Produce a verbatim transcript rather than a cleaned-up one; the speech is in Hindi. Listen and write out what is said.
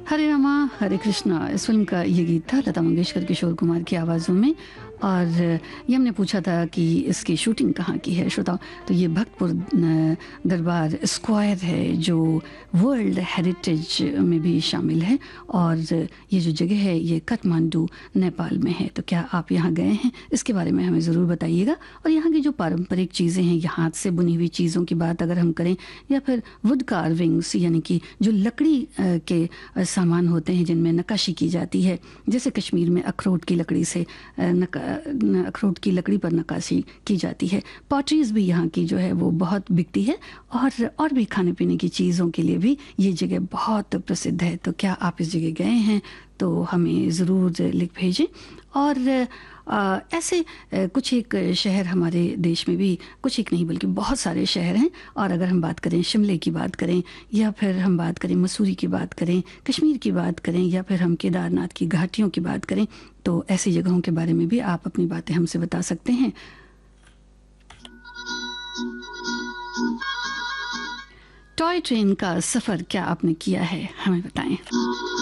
हरे रामा हरे कृष्णा इस फिल्म का ये गीत था लता मंगेशकर किशोर कुमार की आवाज़ों में। और ये हमने पूछा था कि इसकी शूटिंग कहाँ की है श्रोताओ, तो ये भक्तपुर दरबार स्क्वायर है जो वर्ल्ड हेरिटेज में भी शामिल है। और ये जो जगह है ये काठमांडू नेपाल में है। तो क्या आप यहाँ गए हैं, इसके बारे में हमें ज़रूर बताइएगा। और यहाँ की जो पारंपरिक चीज़ें हैं, ये हाथ से बुनी हुई चीज़ों की बात अगर हम करें, या फिर वुड कार्विंग्स यानी कि जो लकड़ी के सामान होते हैं जिनमें नक्काशी की जाती है, जैसे कश्मीर में अखरोट की लकड़ी से नका अखरोट की लकड़ी पर नक्काशी की जाती है। पॉटरीज भी यहाँ की जो है वो बहुत बिकती है। और और भी खाने पीने की चीज़ों के लिए भी ये जगह बहुत प्रसिद्ध है। तो क्या आप इस जगह गए हैं तो हमें ज़रूर लिख भेजें। और आ, ऐसे आ, कुछ एक शहर हमारे देश में भी, कुछ एक नहीं बल्कि बहुत सारे शहर हैं। और अगर हम बात करें शिमले की बात करें, या फिर हम बात करें मसूरी की बात करें, कश्मीर की बात करें, या फिर हम केदारनाथ की घाटियों की बात करें, तो ऐसी जगहों के बारे में भी आप अपनी बातें हमसे बता सकते हैं। टॉय ट्रेन का सफ़र क्या आपने किया है, हमें बताएं।